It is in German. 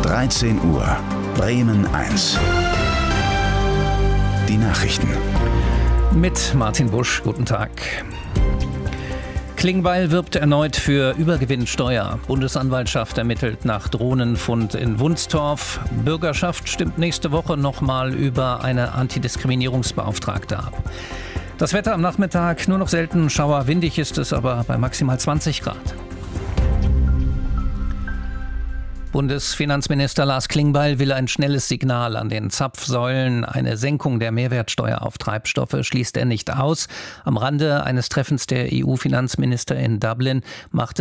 13 Uhr, Bremen 1. Die Nachrichten. Mit Martin Busch, guten Tag. Klingbeil wirbt erneut für Übergewinnsteuer. Bundesanwaltschaft ermittelt nach Drohnenfund in Wunstorf. Bürgerschaft stimmt nächste Woche nochmal über eine Antidiskriminierungsbeauftragte ab. Das Wetter am Nachmittag nur noch selten Schauer, windig ist es aber bei maximal 20 Grad. Bundesfinanzminister Lars Klingbeil will ein schnelles Signal an den Zapfsäulen. Eine Senkung der Mehrwertsteuer auf Treibstoffe schließt er nicht aus. Am Rande eines Treffens der EU-Finanzminister in Dublin machte